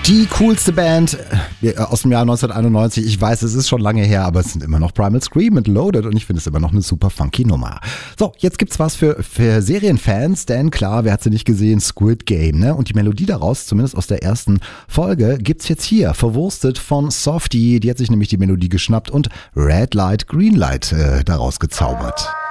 Die coolste Band aus dem Jahr 1991. Ich weiß, es ist schon lange her, aber es sind immer noch Primal Scream mit Loaded und ich finde es immer noch eine super funky Nummer. So, jetzt gibt's was für Serienfans, denn klar, wer hat sie nicht gesehen? Squid Game, ne? Und die Melodie daraus, zumindest aus der ersten Folge, gibt's jetzt hier, verwurstet von Softie. Die hat sich nämlich die Melodie geschnappt und Red Light, Green Light daraus gezaubert.